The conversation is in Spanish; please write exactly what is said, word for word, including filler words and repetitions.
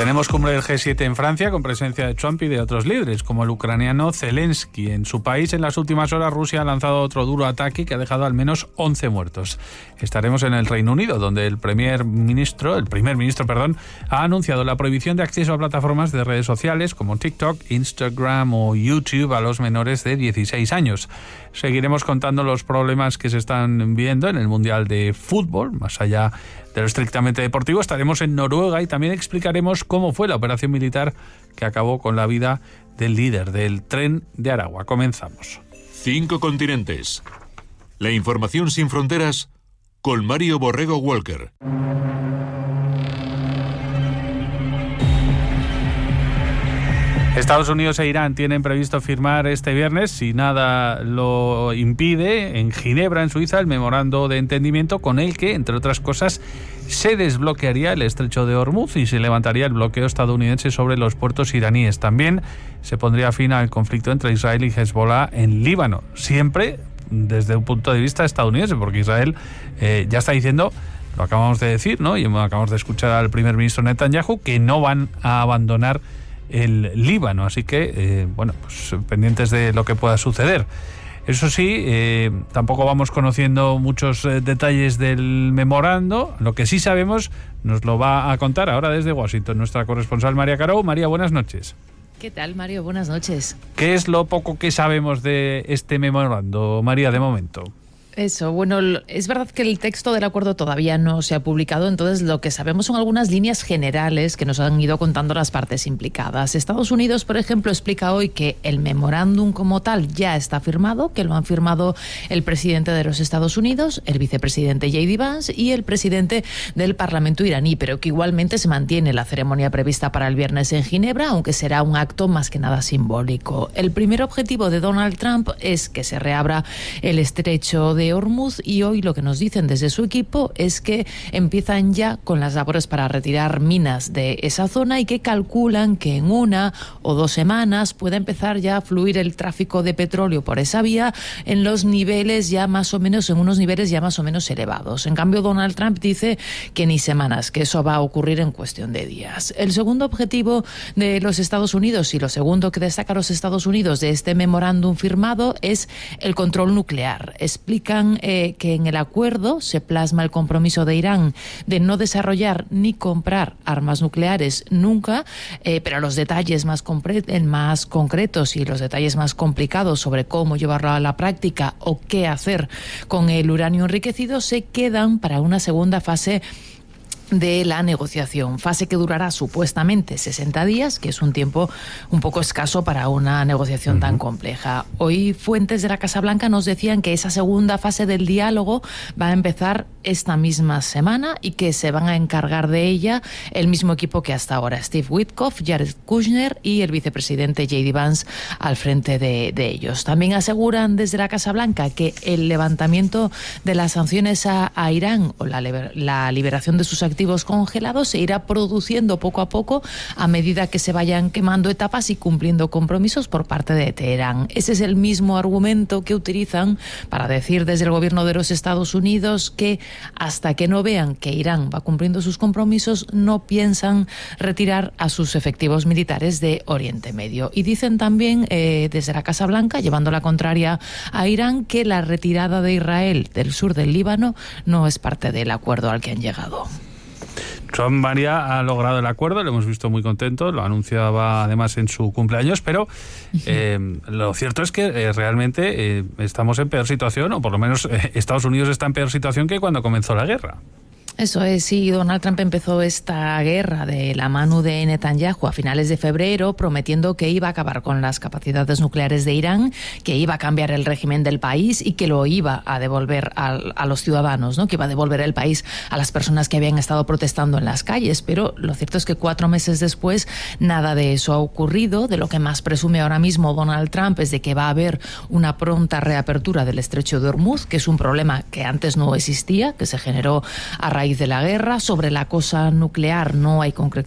Tenemos cumbre del G siete en Francia con presencia de Trump y de otros líderes, como el ucraniano Zelensky. En su país, en las últimas horas, Rusia ha lanzado otro duro ataque que ha dejado al menos once muertos. Estaremos en el Reino Unido, donde el primer ministro, el primer ministro, perdón, ha anunciado la prohibición de acceso a plataformas de redes sociales como TikTok, Instagram o YouTube a los menores de dieciséis años. Seguiremos contando los problemas que se están viendo en el Mundial de Fútbol, más allá de lo estrictamente deportivo. Estaremos en Noruega y también explicaremos cómo fue la operación militar que acabó con la vida del líder del Tren de Aragua. Comenzamos. Cinco continentes. La información sin fronteras con Mario Borrego Walker. Estados Unidos e Irán tienen previsto firmar este viernes, si nada lo impide, en Ginebra, en Suiza, el memorando de entendimiento con el que, entre otras cosas, se desbloquearía el estrecho de Hormuz y se levantaría el bloqueo estadounidense sobre los puertos iraníes. También se pondría fin al conflicto entre Israel y Hezbollah en Líbano, siempre desde un punto de vista estadounidense, porque Israel eh, ya está diciendo, lo acabamos de decir, ¿no? Y acabamos de escuchar al primer ministro Netanyahu, que no van a abandonar el Líbano, así que eh, bueno, pues pendientes de lo que pueda suceder. Eso sí, eh, tampoco vamos conociendo muchos eh, detalles del memorando. Lo que sí sabemos nos lo va a contar ahora desde Washington nuestra corresponsal María Carou. María, buenas noches. ¿Qué tal, Mario? Buenas noches. ¿Qué es lo poco que sabemos de este memorando, María, de momento? Eso, bueno, es verdad que el texto del acuerdo todavía no se ha publicado, entonces lo que sabemos son algunas líneas generales que nos han ido contando las partes implicadas. Estados Unidos, por ejemplo, explica hoy que el memorándum como tal ya está firmado, que lo han firmado el presidente de los Estados Unidos, el vicepresidente J D Vance y el presidente del Parlamento iraní, pero que igualmente se mantiene la ceremonia prevista para el viernes en Ginebra, aunque será un acto más que nada simbólico. El primer objetivo de Donald Trump es que se reabra el estrecho de de Hormuz y hoy lo que nos dicen desde su equipo es que empiezan ya con las labores para retirar minas de esa zona y que calculan que en una o dos semanas pueda empezar ya a fluir el tráfico de petróleo por esa vía en los niveles ya más o menos, en unos niveles ya más o menos elevados. En cambio, Donald Trump dice que ni semanas, que eso va a ocurrir en cuestión de días. El segundo objetivo de los Estados Unidos y lo segundo que destaca los Estados Unidos de este memorándum firmado es el control nuclear. Explica Eh, que en el acuerdo se plasma el compromiso de Irán de no desarrollar ni comprar armas nucleares nunca, eh, pero los detalles más, más concretos y los detalles más complicados sobre cómo llevarlo a la práctica o qué hacer con el uranio enriquecido se quedan para una segunda fase de la negociación, fase que durará supuestamente sesenta días, que es un tiempo un poco escaso para una negociación uh-huh. tan compleja. Hoy fuentes de la Casa Blanca nos decían que esa segunda fase del diálogo va a empezar esta misma semana y que se van a encargar de ella el mismo equipo que hasta ahora, Steve Witkoff, Jared Kushner y el vicepresidente J D Vance al frente de, de ellos. También aseguran desde la Casa Blanca que el levantamiento de las sanciones a, a Irán o la, la liberación de sus activos activos congelados se irá produciendo poco a poco a medida que se vayan quemando etapas y cumpliendo compromisos por parte de Teherán. Ese es el mismo argumento que utilizan para decir desde el gobierno de los Estados Unidos que hasta que no vean que Irán va cumpliendo sus compromisos no piensan retirar a sus efectivos militares de Oriente Medio. Y dicen también eh, desde la Casa Blanca, llevando la contraria a Irán, que la retirada de Israel del sur del Líbano no es parte del acuerdo al que han llegado. Trump, María, ha logrado el acuerdo, lo hemos visto muy contento, lo anunciaba además en su cumpleaños, pero eh, lo cierto es que eh, realmente eh, estamos en peor situación, o por lo menos eh, Estados Unidos está en peor situación que cuando comenzó la guerra. Eso es, sí, Donald Trump empezó esta guerra de la mano de Netanyahu a finales de febrero, prometiendo que iba a acabar con las capacidades nucleares de Irán, que iba a cambiar el régimen del país y que lo iba a devolver a, a los ciudadanos, ¿no? Que iba a devolver el país a las personas que habían estado protestando en las calles. Pero lo cierto es que cuatro meses después nada de eso ha ocurrido. De lo que más presume ahora mismo Donald Trump es de que va a haber una pronta reapertura del estrecho de Hormuz, que es un problema que antes no existía, que se generó a raíz de la guerra. Sobre la cosa nuclear no hay concreción